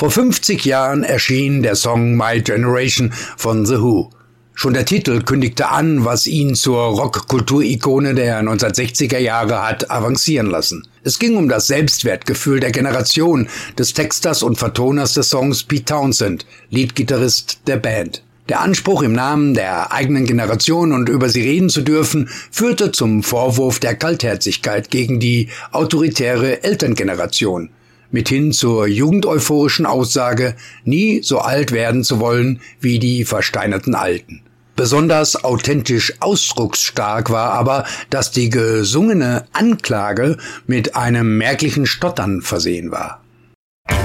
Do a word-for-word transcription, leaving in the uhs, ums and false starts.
Vor fünfzig Jahren erschien der Song My Generation von The Who. Schon der Titel kündigte an, was ihn zur Rock-Kulturikone der neunzehnhundertsechziger Jahre hat avancieren lassen. Es ging um das Selbstwertgefühl der Generation des Texters und Vertoners des Songs Pete Townshend, Leadgitarrist der Band. Der Anspruch, im Namen der eigenen Generation und über sie reden zu dürfen, führte zum Vorwurf der Kaltherzigkeit gegen die autoritäre Elterngeneration, mithin zur jugendeuphorischen Aussage, nie so alt werden zu wollen wie die versteinerten Alten. Besonders authentisch ausdrucksstark war aber, dass die gesungene Anklage mit einem merklichen Stottern versehen war.